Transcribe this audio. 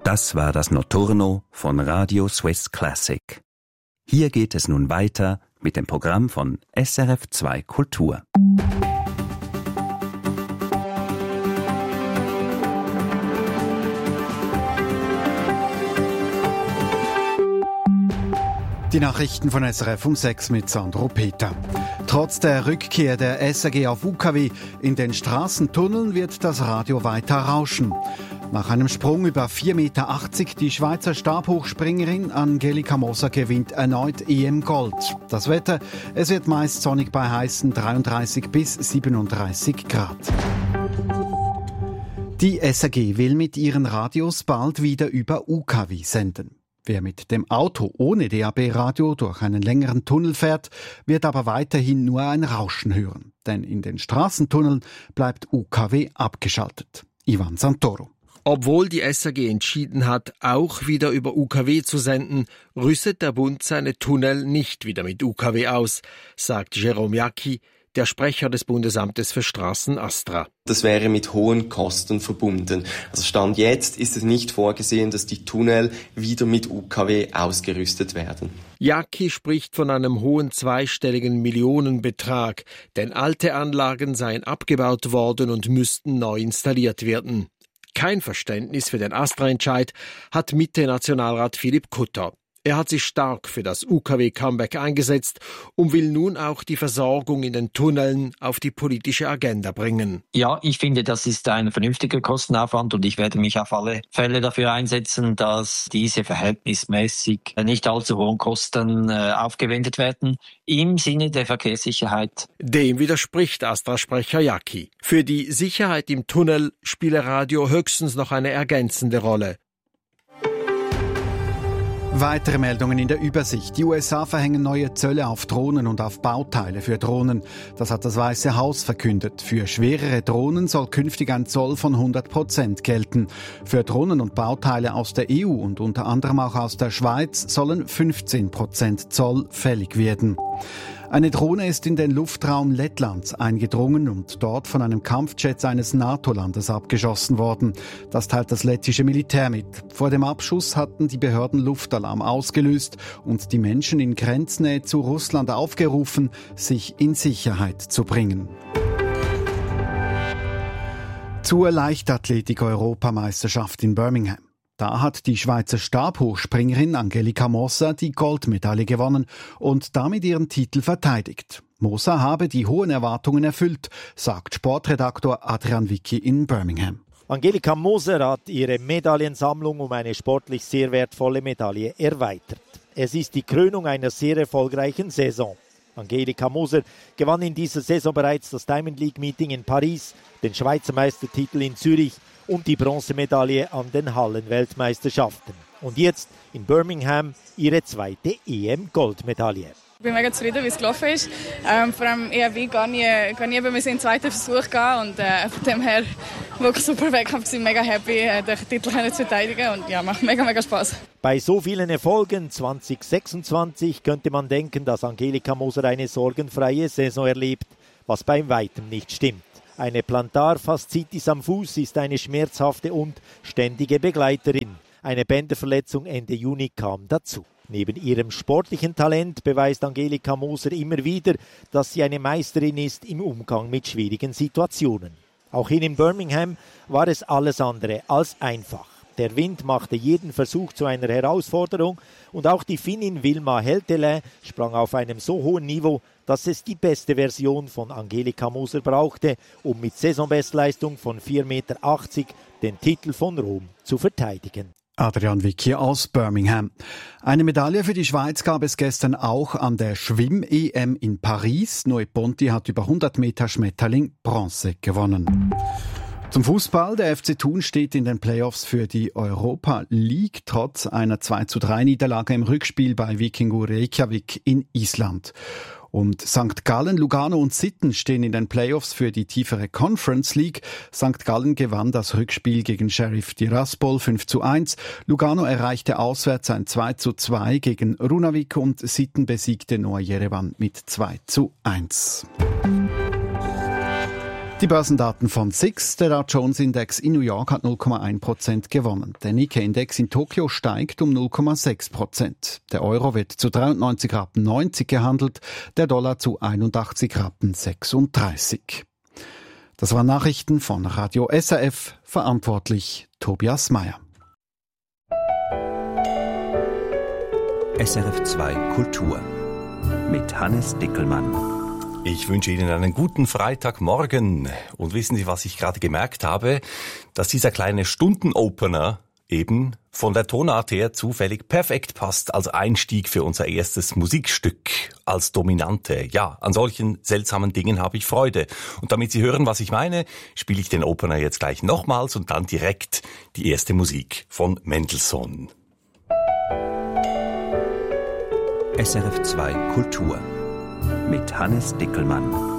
Das war das Notturno von Radio Swiss Classic. Hier geht es nun weiter mit dem Programm von SRF 2 Kultur. Die Nachrichten von SRF um 6 mit Sandro Peter. Trotz der Rückkehr der SRG auf UKW in den Straßentunneln wird das Radio weiter rauschen. Nach einem Sprung über 4,80 Meter die Schweizer Stabhochspringerin Angelika Moser gewinnt erneut EM Gold. Das Wetter, es wird meist sonnig bei heißen 33 bis 37 Grad. Die SRG will mit ihren Radios bald wieder über UKW senden. Wer mit dem Auto ohne DAB-Radio durch einen längeren Tunnel fährt, wird aber weiterhin nur ein Rauschen hören. Denn in den Straßentunneln bleibt UKW abgeschaltet. Ivan Santoro. Obwohl die SRG entschieden hat, auch wieder über UKW zu senden, rüstet der Bund seine Tunnel nicht wieder mit UKW aus, sagt Jérôme Jacqui, der Sprecher des Bundesamtes für Straßen ASTRA. Das wäre mit hohen Kosten verbunden. Also Stand jetzt ist es nicht vorgesehen, dass die Tunnel wieder mit UKW ausgerüstet werden. Jacqui spricht von einem hohen zweistelligen Millionenbetrag, denn alte Anlagen seien abgebaut worden und müssten neu installiert werden. Kein Verständnis für den ASTRA-Entscheid hat Mitte-Nationalrat Philipp Kutter. Er hat sich stark für das UKW-Comeback eingesetzt und will nun auch die Versorgung in den Tunneln auf die politische Agenda bringen. Ja, ich finde, das ist ein vernünftiger Kostenaufwand und ich werde mich auf alle Fälle dafür einsetzen, dass diese verhältnismäßig nicht allzu hohen Kosten aufgewendet werden, im Sinne der Verkehrssicherheit. Dem widerspricht ASTRA-Sprecher Jacqui. Für die Sicherheit im Tunnel spiele Radio höchstens noch eine ergänzende Rolle. Weitere Meldungen in der Übersicht. Die USA verhängen neue Zölle auf Drohnen und auf Bauteile für Drohnen. Das hat das Weiße Haus verkündet. Für schwerere Drohnen soll künftig ein Zoll von 100% gelten. Für Drohnen und Bauteile aus der EU und unter anderem auch aus der Schweiz sollen 15% Zoll fällig werden. Eine Drohne ist in den Luftraum Lettlands eingedrungen und dort von einem Kampfjet eines NATO-Landes abgeschossen worden. Das teilt das lettische Militär mit. Vor dem Abschuss hatten die Behörden Luftalarm ausgelöst und die Menschen in Grenznähe zu Russland aufgerufen, sich in Sicherheit zu bringen. Zur Leichtathletik-Europameisterschaft in Birmingham. Da hat die Schweizer Stabhochspringerin Angelika Moser die Goldmedaille gewonnen und damit ihren Titel verteidigt. Moser habe die hohen Erwartungen erfüllt, sagt Sportredaktor Adrian Wicki in Birmingham. Angelika Moser hat ihre Medaillensammlung um eine sportlich sehr wertvolle Medaille erweitert. Es ist die Krönung einer sehr erfolgreichen Saison. Angelika Moser gewann in dieser Saison bereits das Diamond League Meeting in Paris, den Schweizer Meistertitel in Zürich und die Bronzemedaille an den Hallenweltmeisterschaften. Und jetzt in Birmingham ihre zweite EM-Goldmedaille. Ich bin mega zufrieden, wie es gelaufen ist. Vor allem ERW gar nie in den zweiten Versuch gehen. Und von dem her wirklich super Wettkampf. Ich bin mega happy, den Titel zu verteidigen. Und ja, macht mega Spaß. Bei so vielen Erfolgen 2026 könnte man denken, dass Angelika Moser eine sorgenfreie Saison erlebt, was bei weitem nicht stimmt. Eine Plantarfaszitis am Fuß ist eine schmerzhafte und ständige Begleiterin. Eine Bänderverletzung Ende Juni kam dazu. Neben ihrem sportlichen Talent beweist Angelika Moser immer wieder, dass sie eine Meisterin ist im Umgang mit schwierigen Situationen. Auch hier in Birmingham war es alles andere als einfach. Der Wind machte jeden Versuch zu einer Herausforderung und auch die Finnin Vilma Heltelä sprang auf einem so hohen Niveau, dass es die beste Version von Angelika Moser brauchte, um mit Saisonbestleistung von 4,80 Meter den Titel von Rom zu verteidigen. Adrian Wicki aus Birmingham. Eine Medaille für die Schweiz gab es gestern auch an der Schwimm-EM in Paris. Noe Ponti hat über 100 Meter Schmetterling Bronze gewonnen. Zum Fußball. Der FC Thun steht in den Playoffs für die Europa League trotz einer 2:3 Niederlage im Rückspiel bei Vikingur Reykjavik in Island. Und St. Gallen, Lugano und Sitten stehen in den Playoffs für die tiefere Conference League. St. Gallen gewann das Rückspiel gegen Sheriff Tiraspol 5:1. Lugano erreichte auswärts ein 2:2 gegen Runavik und Sitten besiegte Noah Jerevan mit 2:1. Die Börsendaten von SIX. Der Dow Jones Index in New York hat 0,1% gewonnen. Der Nikkei-Index in Tokio steigt um 0,6%. Der Euro wird zu 93,90 Rappen gehandelt, der Dollar zu 81,36 Rappen. Das waren Nachrichten von Radio SRF, verantwortlich Tobias Meyer. SRF 2 Kultur mit Hannes Dickelmann. Ich wünsche Ihnen einen guten Freitagmorgen. Und wissen Sie, was ich gerade gemerkt habe? Dass dieser kleine Stundenopener eben von der Tonart her zufällig perfekt passt als Einstieg für unser erstes Musikstück als Dominante. Ja, an solchen seltsamen Dingen habe ich Freude. Und damit Sie hören, was ich meine, spiele ich den Opener jetzt gleich nochmals und dann direkt die erste Musik von Mendelssohn. SRF 2 Kultur mit Hannes Dickelmann.